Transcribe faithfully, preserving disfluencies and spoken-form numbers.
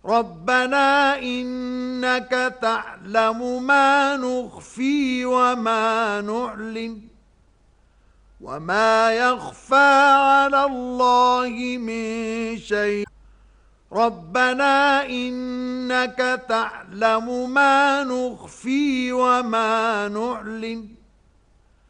ربنا إنك تعلم ما نخفي وما نعلن وما يخفى على الله من شيء ربنا إنك تعلم ما نخفي وما نعلن